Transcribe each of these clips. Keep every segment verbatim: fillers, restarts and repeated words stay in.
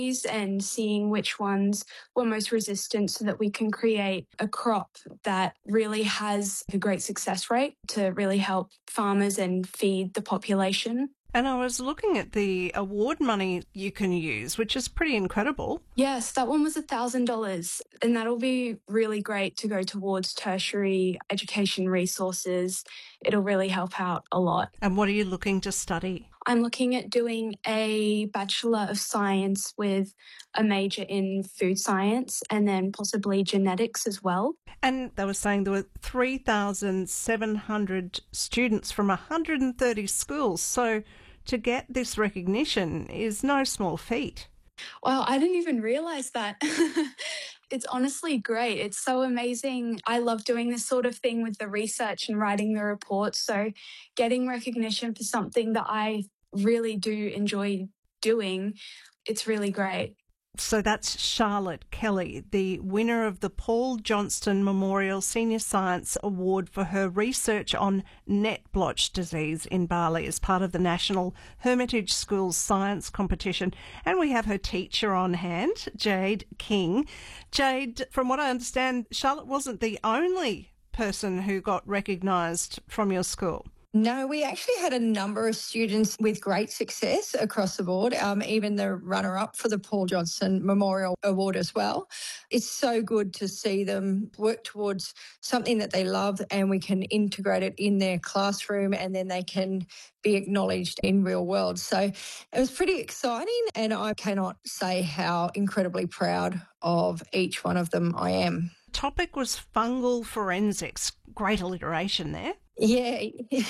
and seeing which ones were most resistant so that we can create a crop that really has a great success rate to really help farmers and feed the population. And I was looking at the award money you can use, which is pretty incredible. Yes, that one was one thousand dollars, and that'll be really great to go towards tertiary education resources. It'll really help out a lot. And what are you looking to study? I'm looking at doing a Bachelor of Science with a major in food science and then possibly genetics as well. And they were saying there were three thousand seven hundred students from one hundred thirty schools. So to get this recognition is no small feat. Well, I didn't even realise that. It's honestly great. It's so amazing. I love doing this sort of thing with the research and writing the reports. So getting recognition for something that I really do enjoy doing, it's really great. So that's Charlotte Kelly, the winner of the Paul Johnston Memorial Senior Science Award for her research on net blotch disease in barley as part of the National Hermitage Schools Science Competition. And we have her teacher on hand, Jade King. Jade, from what I understand, Charlotte wasn't the only person who got recognised from your school. No, we actually had a number of students with great success across the board, um, even the runner-up for the Paul Johnston Memorial Award as well. It's so good to see them work towards something that they love and we can integrate it in their classroom and then they can be acknowledged in real world. So it was pretty exciting and I cannot say how incredibly proud of each one of them I am. The topic was fungal forensics. Great alliteration there. Yeah.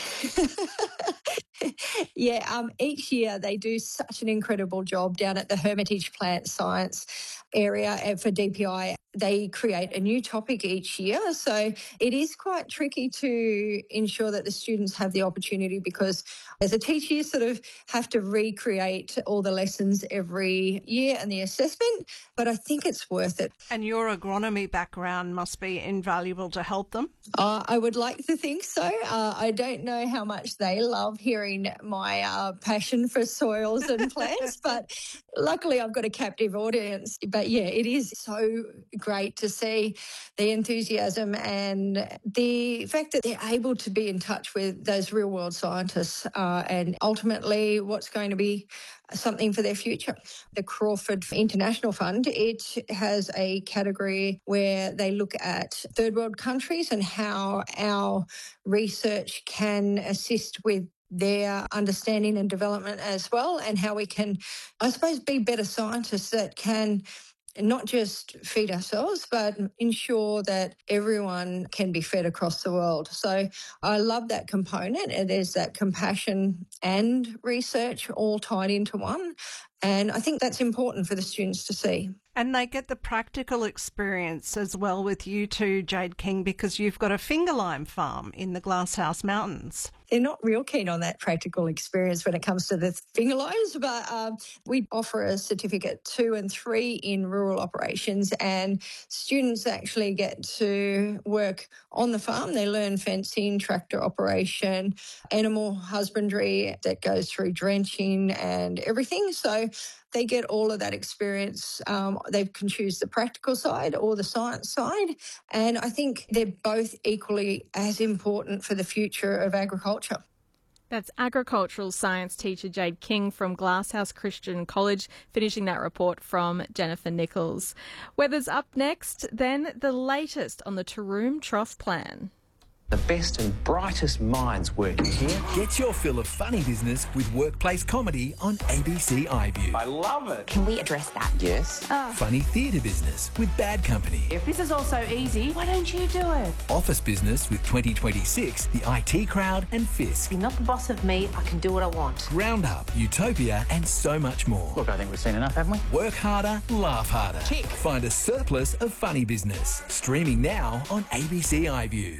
yeah, um, each year they do such an incredible job down at the Hermitage Plant Science area and for D P I. They create a new topic each year. So it is quite tricky to ensure that the students have the opportunity because as a teacher, you sort of have to recreate all the lessons every year and the assessment, but I think it's worth it. And your agronomy background must be invaluable to help them? Uh, I would like to think so. Uh, I don't know how much they love hearing my uh, passion for soils and plants, but luckily I've got a captive audience. But yeah, it is so great to see the enthusiasm and the fact that they're able to be in touch with those real world scientists uh, and ultimately what's going to be something for their future. The Crawford International Fund, it has a category where they look at third world countries and how our research can assist with their understanding and development as well, and how we can, I suppose, be better scientists that can not just feed ourselves, but ensure that everyone can be fed across the world. So I love that component. And there's that compassion and research all tied into one. And I think that's important for the students to see. And they get the practical experience as well with you too, Jade King, because you've got a finger lime farm in the Glasshouse Mountains. They're not real keen on that practical experience when it comes to the finger limes, but um, we offer a certificate two and three in rural operations, and students actually get to work on the farm. They learn fencing, tractor operation, animal husbandry that goes through drenching and everything. So they get all of that experience. Um, they can choose the practical side or the science side. And I think they're both equally as important for the future of agriculture. That's agricultural science teacher Jade King from Glasshouse Christian College, finishing that report from Jennifer Nichols. Weather's up next, then the latest on the Taroom Trough Plan. The best and brightest minds working here. Get your fill of funny business with workplace comedy on A B C iView. I love it. Can we address that? Yes. Oh. Funny theatre business with Bad Company. If this is all so easy, why don't you do it? Office business with twenty twenty-six, the I T Crowd and Fisk. You're not the boss of me, I can do what I want. Roundup, Utopia and so much more. Look, I think we've seen enough, haven't we? Work harder, laugh harder. Tick. Find a surplus of funny business. Streaming now on A B C iView.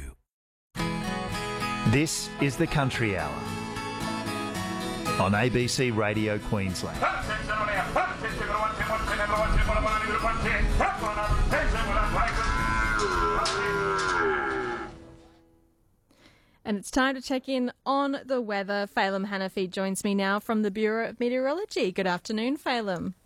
This is the Country Hour on A B C Radio Queensland. And it's time to check in on the weather. Phelim Hanafi joins me now from the Bureau of Meteorology. Good afternoon, Phelim.